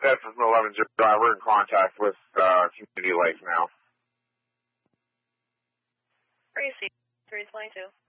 Texas 11 driver in contact with Community Lake now. Tracy, 322.